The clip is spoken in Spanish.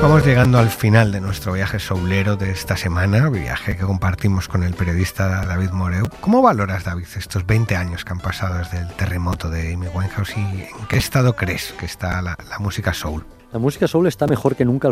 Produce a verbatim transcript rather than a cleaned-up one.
Vamos llegando al final de nuestro viaje soulero de esta semana, viaje que compartimos con el periodista David Moreu. ¿Cómo valoras, David, estos veinte años que han pasado desde el terremoto de Amy Winehouse y en qué estado crees que está la, la música soul? La música soul está mejor que nunca